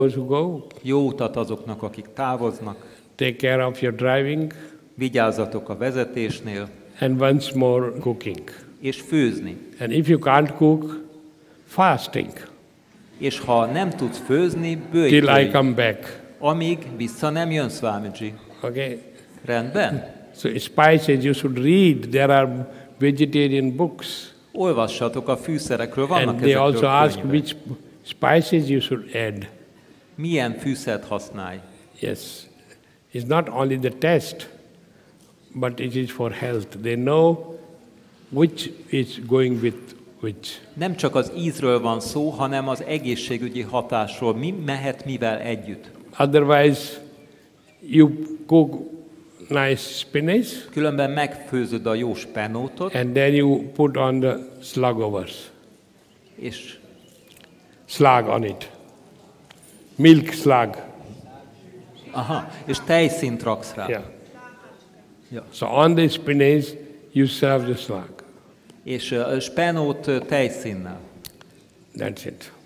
Those who go, Jó utat azoknak, akik távoznak. take care of your driving, Vigyázzatok a vezetésnél, and once more cooking. és főzni. And if you can't cook, fasting És ha nem tudsz főzni, till I bőjtölj, come back. amíg vissza nem jön, Swamiji. Okay. Rendben? So spices you should read. There are vegetarian books, Olvassatok a fűszerekről, vannak and they also ezekről ask könyvek. which spices you should add. Milyen fűszert használj? Yes, it's not only the taste, but it is for health. They know which is going with which. Nem csak az ízről van szó, hanem az egészségügyi hatásról. Mi mehet mivel együtt? Otherwise, you cook nice spinach, Különben megfőzöd a jó spenótot, and then you put on the slugovers, és slug on it, milk slug. és tejszínt raksz rá. Yeah. Ja. So on the spinach, you serve the slug. És spenót tejszínnel. That's it.